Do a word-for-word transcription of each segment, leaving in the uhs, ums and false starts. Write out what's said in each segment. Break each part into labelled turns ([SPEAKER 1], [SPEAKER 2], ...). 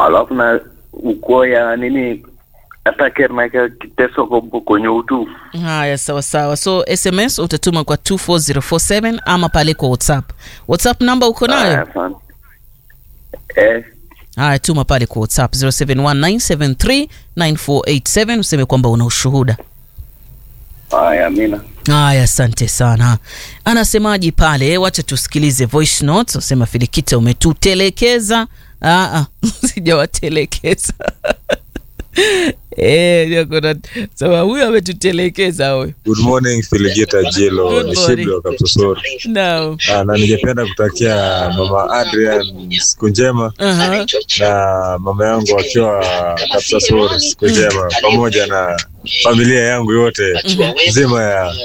[SPEAKER 1] alafu na uko ya nini atake na kiteso kombo kwenye utu.
[SPEAKER 2] Haya, sawa sawa. So S M S utatuma kwa two four zero four seven ama pale kwa WhatsApp. WhatsApp number uko nayo?
[SPEAKER 1] Eh.
[SPEAKER 2] Haya, tuma pale kwa WhatsApp zero seven one nine seven three nine four eight seven useme kwamba una ushuhuda.
[SPEAKER 1] Haya, amina.
[SPEAKER 2] Haya, asante sana. Anasemaji pale, wacha tusikilize voice notes. Usema Filikita umetutelekeza. Ah ah, sijawatelekeza. Eh, ndio kuna sawa, huyu ametutelekeza huyu.
[SPEAKER 3] Good morning Filikita Jilo, ni Shibli wa Kapsosori.
[SPEAKER 2] No.
[SPEAKER 3] Ah, na ningependa kutakia mama Adrian siku njema.
[SPEAKER 2] Uh-huh.
[SPEAKER 3] Na mama yangu akiwa Kapsosori siku njema, pamoja na familia yangu yote nzima ya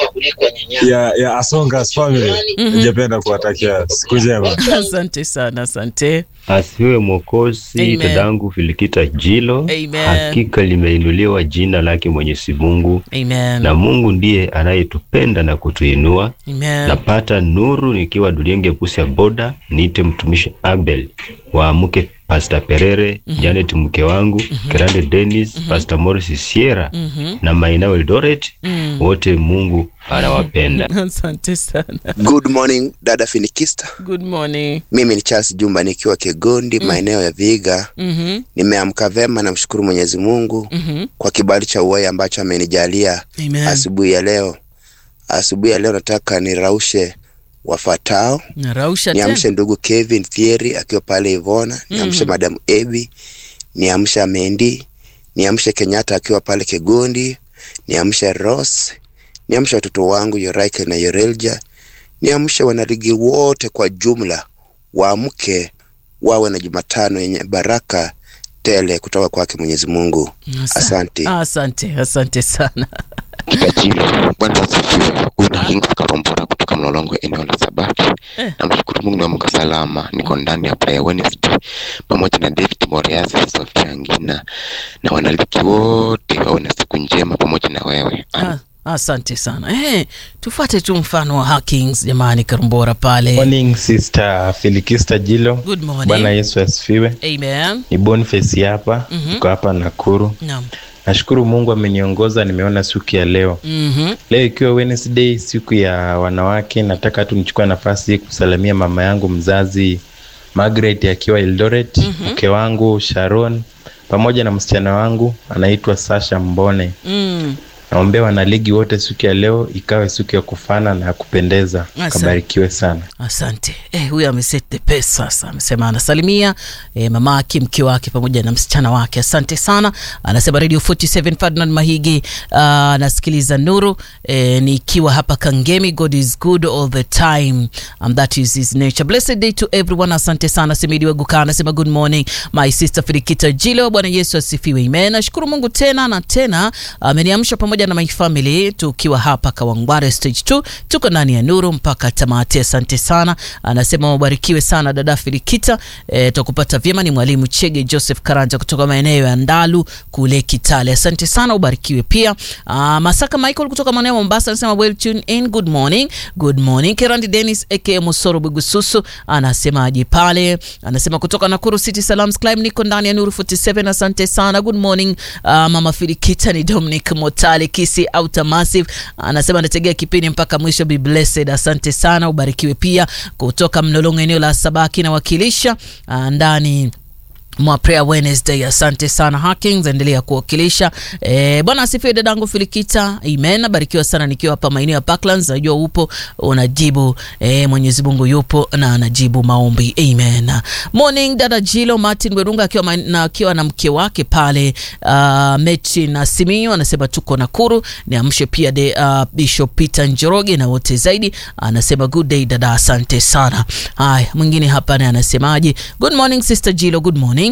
[SPEAKER 3] ya ya Asongas family. Ningependa kuwatakia siku njema.
[SPEAKER 2] Asante sana, asante.
[SPEAKER 4] Asiwe Mwokozi dadangu Filikita Jilo.
[SPEAKER 2] Amen.
[SPEAKER 4] Hakika limeinuliwa jina lake Mwenyezi Mungu.
[SPEAKER 2] Amen.
[SPEAKER 4] Na Mungu ndiye anayetupenda na kutuinua.
[SPEAKER 2] Amen.
[SPEAKER 4] Napata nuru nikiwa Durienge Busia boda, niite mtumishi Abel wa mke Pastor Perere, mm-hmm. Janet mke wangu, mm-hmm. Kerande Dennis, mm-hmm. Pastor Morris Sierra, mm-hmm. na Maina Eldoret, mm-hmm. wote Mungu anawapenda.
[SPEAKER 2] Asante sana.
[SPEAKER 5] Good morning dada Filikista.
[SPEAKER 2] Good morning.
[SPEAKER 5] Mimi ni Charles Jumba nikiwa Kegondi, mm-hmm. maeneo ya Viga.
[SPEAKER 2] Mhm.
[SPEAKER 5] Nimeamka vema na mshukuru Mwenyezi Mungu, mm-hmm. kwa kibali cha uhai ambacho amenijalia asubuhi ya leo. Asubuhi ya leo nataka niraushe wafatao.
[SPEAKER 2] Narausha
[SPEAKER 5] tena. Niamshe ndugu Kevin Thierry akiwa pale Ivona, niamshe mm. Madam Ebi, niamshe Mendi, niamshe Kenyatta akiwa pale Kegondi, niamshe Ross, niamshe watoto wangu Yoraike na Yorelja, niamshe wanaligi wote kwa jumla, waamke wawe na Jumatano yenye baraka tele kutoka kwake Mwenyezi Mungu. Asante.
[SPEAKER 2] Asante, asante sana.
[SPEAKER 6] Kikajilo, bwana asifiwe. Una Hinga Karombora kutoka Mlolongo eneo la Sabati. Eh. Namshukuru Mungu na Mungu salama. Niko ndani ya prayer Wednesday pamoja na David Moriazi, Sofia Ngina na wanaliki wote wawe na siku njema pamoja na wewe.
[SPEAKER 2] Ah. Asante sana. Eh, tufuate tu mfano wa Hackings jamani Karumbora pale.
[SPEAKER 7] Morning sister Filikista Jilo.
[SPEAKER 2] Good morning.
[SPEAKER 7] Bwana Yesu asifiwe.
[SPEAKER 2] Amen.
[SPEAKER 7] Ni Boniface hapa, mm-hmm. Tuko hapa Nakuru.
[SPEAKER 2] Naam.
[SPEAKER 7] Nashukuru Mungu ameniongoza, nimeona siku ya leo. Mhm. Leo ikiwa Wednesday, siku ya wanawake, nataka tu nichukue nafasi kusalamia mama yangu mzazi Margaret akiwa Eldoret, mm-hmm. mke wangu Sharon pamoja na msichana wangu anaitwa Sasha Mbone. Mm. Naombea wanaligi wote siku ya leo ikawe siku ya kufana na kupendeza. Kabarikiwe sana.
[SPEAKER 2] Asante. Eh, huyu amesete pesa sasa. Amesema anasalimia eh, mama yake, mke wake pamoja na msichana wake. Asante sana. Anasema Radio forty-seven Ferdinand Mahigi, uh, nasikiliza Nuru eh, nikiwa hapa Kangemi. God is good all the time. And that is his nature. Blessed day to everyone. Asante sana. Semidi Weguka anasema good morning my sister Filikita Jilo. Bwana Yesu asifiwe. Amen. Nashukuru Mungu tena na tena ameniamsha pamoja na my family tukiwa hapa Kawangware stage two. Tuko ndani ya Nuru mpaka tamati. Asante sana. Anasema mbarikiwe sana dada Filikita. E, tukupata vyema. Ni mwalimu Chege Joseph Karanja kutoka maeneo ya Ndalu kule Kitale. Asante sana, ubarikiwe pia. Aa, Masaka Michael kutoka maeneo Mombasa anasema well tuned in. Good morning. Good morning. Kerandi Dennis aka Musoro Bugususu anasema aje pale. Anasema kutoka Nakuru City Salams Climb niko ndani ya Nuru forty-seven. Asante sana. Good morning. Aa, mama Filikita ni Dominic Motale Kisi Outer Massive anasema anategea kipindi mpaka mwisho. Be blessed. Asante sana, ubarikiwe pia. Kutoka Mlolongo eneo la Sabaki na wakilisha ndani mwa prayer Wednesday. Asante sana Hackings, endelea kuwakilisha. Eh, Bwana asifiwe dadangu Filikita. Amen. Barikiwa sana nikiwa hapa maeneo ya Parklands. Najua upo unajibu, eh, Mwenyezi Mungu yupo na anajibu maombi. Amen. Morning dada Jilo. Martin Werunga akiwa na akiwa na mke wake pale uh, Mechi na Simio anasema tuko Nakuru. Niamshe pia de uh, Bishop Peter Njoroge na wote zaidi. Anasema good day dada, asante sana. Haya, mwingine hapa naye anasemaje? Good morning sister Jilo. Good morning.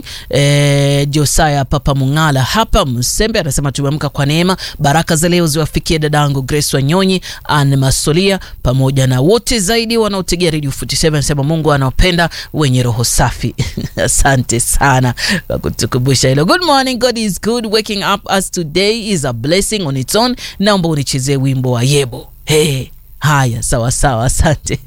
[SPEAKER 2] Eh, Josiah Papa Mungala hapa Msembe anasema tumeamka kwa neema. Baraka za leo ziwafikie dadangu Grace Wanyonyi, Anne Masolia pamoja na wote zaidi wanaotegea Radio forty-seven. Anasema Mungu anawapenda wenye roho safi. Asante sana kwa kutukumbusha hilo. Good morning. God is good. Waking up us today is a blessing on its own. Naomba unichezee wimbo wa Yebo. Hey, Haya, sawa sawa, asante.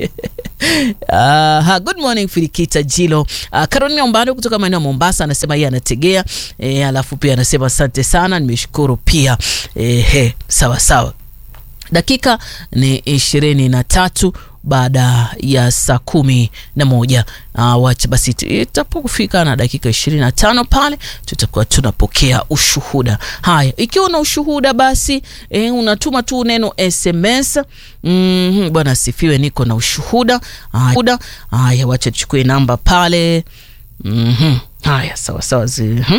[SPEAKER 2] Uh, good morning Filikita Jilo. Uh, Carolina Ombado kutoka maeneo ya Mombasa anasema yeye anategea. Eh, alafu pia anasema asante sana, nimeshukuru pia. Eh, he, sawa sawa. Dakika ni ishirini na tatu baada ya saa kumi na moja. Uh, wacha basi itapofika na dakika ishirini na tano pale tutakuwa tunapokea ushuhuda. Haya, ikiwa una ushuhuda basi eh, unatuma tu neno S M S. Mhm, bwana asifiwe, niko na ushuhuda. Haya, haya wacha tuchukue namba pale. Mhm. Haya, sawa sawa zi. Mhm.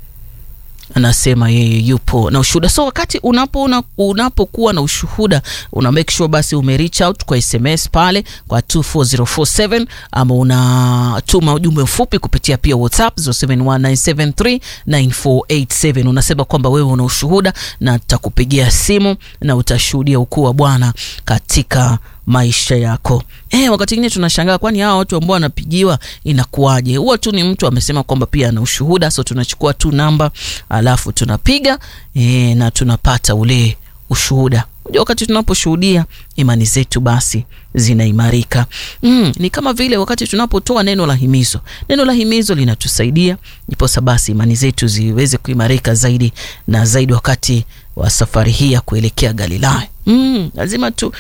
[SPEAKER 2] Anasema yeye yupo na ushuhuda. So wakati unapo una, unapokuwa na ushuhuda, una make sure basi ume reach out kwa S M S pale kwa two four zero four seven, ama unatuma ujumbe mfupi kupitia pia WhatsApp zero seven one nine seven three nine four eight seven. Unasema kwamba wewe una ushuhuda na tutakupigia simu na utashuhudia ukuu wa Bwana katika maisha yako. Eh, wakati mwingine tunashangaa kwani hao watu ambao wanapigiwa inakuaje? Huwa tu ni mtu amesema kwamba pia ana ushuhuda, so tunachukua tu namba alafu tunapiga eh, na tunapata ule ushuhuda. Unajua wakati tunaposhuhudia imani zetu basi zinaimarika. Mm, ni kama vile wakati tunapotoa neno la himizo. Neno la himizo linatusaidia ndipo basi imani zetu ziweze kuimarika zaidi na zaidi wakati wa safari hii ya kuelekea Galilaya. Mm, lazima tu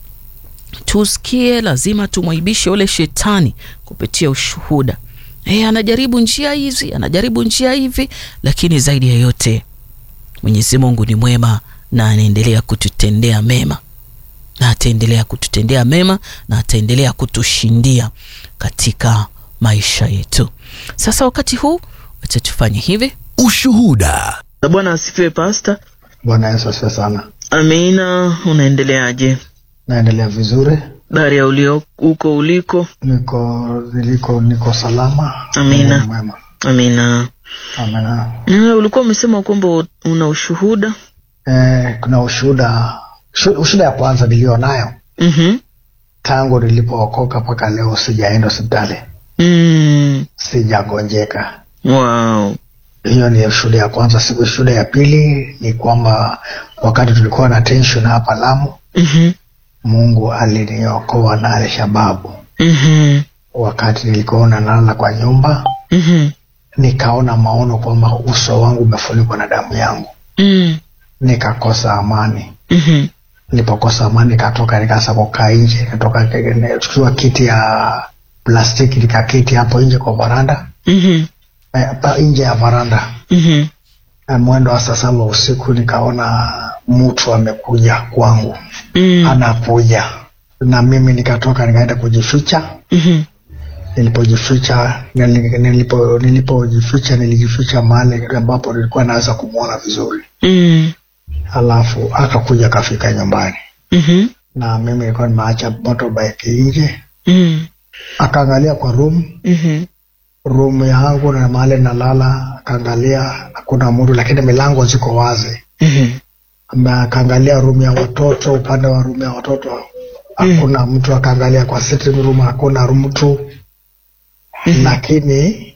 [SPEAKER 2] tusikie, lazima tumwaibishe ule shetani kupitia ushuhuda. Eh, anajaribu njia hizi, anajaribu njia hivi, lakini zaidi ya yote Mwenyezi Mungu ni mwema na anaendelea kututendea mema. Na ataendelea kututendea mema na ataendelea kutushindia katika maisha yetu. Sasa wakati huu acha tufanye hivi.
[SPEAKER 8] Ushuhuda.
[SPEAKER 9] Bwana asifiwe pastor.
[SPEAKER 10] Bwana Yesu asifiwe sana.
[SPEAKER 9] Amina. Unaendeleaje?
[SPEAKER 10] Naendelea vizuri.
[SPEAKER 9] Dari ya ulio uko uliko?
[SPEAKER 10] Niko niliko niko salama.
[SPEAKER 9] Amina.
[SPEAKER 10] Mwema.
[SPEAKER 9] Amina.
[SPEAKER 10] Amina.
[SPEAKER 9] Wewe ulikuwa umesema kwamba una ushuhuda?
[SPEAKER 10] Eh, kuna ushuhuda. Ushuhuda ya kwanza nilionayo.
[SPEAKER 9] Mhm.
[SPEAKER 10] Tangu nilipookoka mpaka leo sijaenda hospitali.
[SPEAKER 9] Mm.
[SPEAKER 10] Sijagonjeka.
[SPEAKER 9] Wow.
[SPEAKER 10] Hiyo ni ushuhuda ya kwanza. Siku ushuhuda ya pili ni kwamba wakati tulikuwa na tension hapa Lamu.
[SPEAKER 9] Mhm.
[SPEAKER 10] Mungu aliniokoa na Al-Shababu.
[SPEAKER 9] Mhm.
[SPEAKER 10] Wakati nilikuwa nalala kwa nyumba,
[SPEAKER 9] Mhm.
[SPEAKER 10] nikaona maono kwamba uso wangu umefunikwa na damu yangu.
[SPEAKER 9] Mhm.
[SPEAKER 10] Nikakosa amani.
[SPEAKER 9] Mhm.
[SPEAKER 10] Nilipokosa amani nikatoka nikaanza kukaa nje, nikatoka nikachukua kiti ya plastiki nikaketi hapo nje kwa varanda.
[SPEAKER 9] Mhm.
[SPEAKER 10] Eh, nje ya varanda.
[SPEAKER 9] Mhm.
[SPEAKER 10] Na mwendo wa saa saba usiku nikaona mtu amekuja kwangu.
[SPEAKER 9] Mm.
[SPEAKER 10] Anakuja. Na mimi nikatoka nikaenda kujificha.
[SPEAKER 9] Mhm.
[SPEAKER 10] Nilipojificha nilipo nilipojificha nilijificha mahali ambapo nilikuwa naweza kumuona vizuri.
[SPEAKER 9] Mm.
[SPEAKER 10] Alafu akakuja kafika nyumbani.
[SPEAKER 9] Mhm.
[SPEAKER 10] Na mimi nilikuwa nimeacha motorbike nje.
[SPEAKER 9] Mm.
[SPEAKER 10] Akaangalia kwa room.
[SPEAKER 9] Mhm.
[SPEAKER 10] Room yangu na mahali nalala, akaangalia hakuna mtu lakini milango ziko wazi.
[SPEAKER 9] Mhm.
[SPEAKER 10] Akaangalia room ya watoto, upande wa room ya watoto hakuna mm. mtu. Akaangalia kwa sitting room hakuna mtu. Mm-hmm. Lakini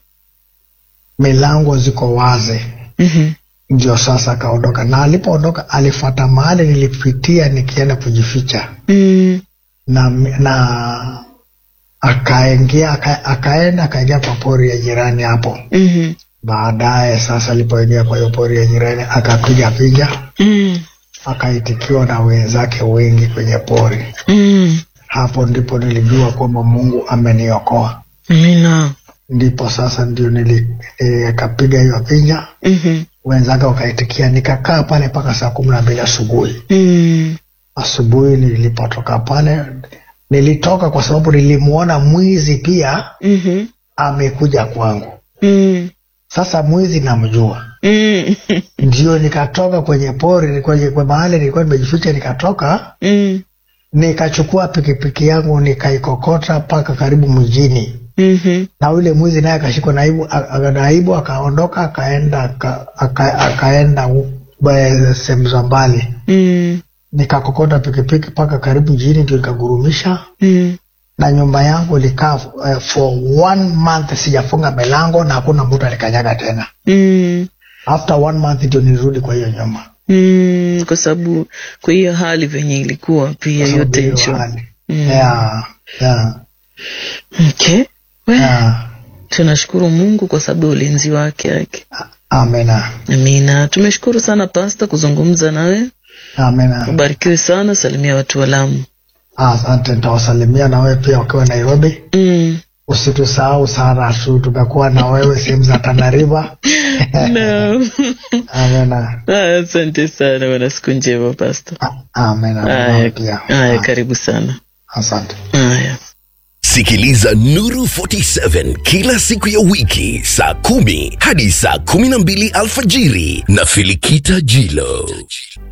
[SPEAKER 10] milango ziko wazi.
[SPEAKER 9] Mhm.
[SPEAKER 10] Ndio sasa akaondoka, na alipoondoka alifuata mahali nilipitia nikienda kujificha.
[SPEAKER 9] Mm.
[SPEAKER 10] Na na akaingia aka, akaenda akaingia kwa pori ya jirani hapo.
[SPEAKER 9] Mhm.
[SPEAKER 10] Baadaye sasa alipoingia kwa hiyo pori ya jirani akapiga piga.
[SPEAKER 9] Mm.
[SPEAKER 10] Akaitikiwa na wenzake wengi kwenye pori.
[SPEAKER 9] Mm.
[SPEAKER 10] Hapo ndipo nilijua kwamba Mungu ameniokoa.
[SPEAKER 9] Amina.
[SPEAKER 10] Ndipo sasa ndio nilikapiga hiyo picha.
[SPEAKER 9] Mhm.
[SPEAKER 10] Wenzake wakaitikia, nikakaa pale mpaka saa kumi na mbili asubuhi.
[SPEAKER 9] Mm.
[SPEAKER 10] Asubuhi nilipotoka pale nilitoka kwa sababu nilimuona mwizi pia.
[SPEAKER 9] Mhm.
[SPEAKER 10] Amekuja kwangu.
[SPEAKER 9] Mm.
[SPEAKER 10] Sasa mwizi namjua.
[SPEAKER 9] Mm.
[SPEAKER 10] Ndio nikatoka kwenye pori, nilikuwa kwa mahali nilikuwa nimejificha, nikatoka.
[SPEAKER 9] Mm.
[SPEAKER 10] Nikachukua pikipiki yangu nikaikokota paka karibu mjini.
[SPEAKER 9] Mhm.
[SPEAKER 10] Na yule mwizi naye akashikwa naibu naibu akaondoka akaenda aka, akaenda sehemu za mbali.
[SPEAKER 9] Mm.
[SPEAKER 10] Nikakokota pikipiki paka karibu mjini ndio nikagurumisha.
[SPEAKER 9] Mm.
[SPEAKER 10] Na nyumba yangu ilikaa uh, for one month sijafunga milango na hakuna mtu alikanyaga tena.
[SPEAKER 9] Mm.
[SPEAKER 10] After one month ndio nirudi kwa hiyo nyumba.
[SPEAKER 9] Mm, kwa sababu kwa hiyo hali venye ilikuwa pia hiyo tension.
[SPEAKER 10] Mm. Yeah, yeah.
[SPEAKER 9] Okay. Well,
[SPEAKER 10] Yeah.
[SPEAKER 9] tunashukuru Mungu kwa sababu ulinzi wake yake.
[SPEAKER 10] Amina.
[SPEAKER 9] Amina. Tumeshukuru sana Pastor kuzungumza nawe.
[SPEAKER 10] Amina.
[SPEAKER 9] Ubarikiwe sana, salimia watu wa Lamu.
[SPEAKER 10] Asante, nitawasalimia na wewe pia ukiwa Nairobi.
[SPEAKER 9] Mm.
[SPEAKER 10] Usitusahau sana, tu tumekuwa na wewe sehemu za Tana River.
[SPEAKER 9] No.
[SPEAKER 10] Amina.
[SPEAKER 9] Asante sana, wana siku njema Pastor.
[SPEAKER 10] Amina.
[SPEAKER 9] Haya, haya, karibu sana.
[SPEAKER 10] Asante.
[SPEAKER 9] Haya.
[SPEAKER 8] Sikiliza Nuru forty-seven kila siku ya wiki saa kumi hadi saa kumi na mbili alfajiri na Filikita Jilo.